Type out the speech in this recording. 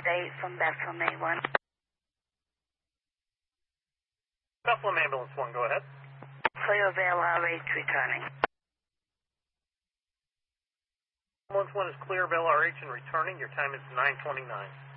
update from Bethlehem A1. Bethlehem Ambulance 1, go ahead. Clearvale RH returning. Ambulance 1 is Clearvale RH and returning. Your time is 9:29.